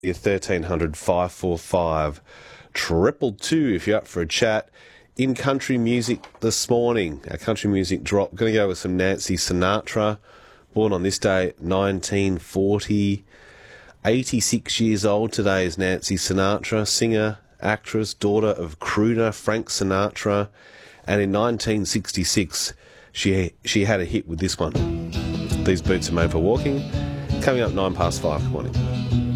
your 1300 545 222 if you're up for a chat. In country music this morning, our country music drop, going to go with some Nancy Sinatra, born on this day, 1940. 86 years old today is Nancy Sinatra, singer, actress, daughter of crooner Frank Sinatra, and in 1966 she had a hit with this one. These Boots Are Made for Walking. Coming up 5:09. Good morning.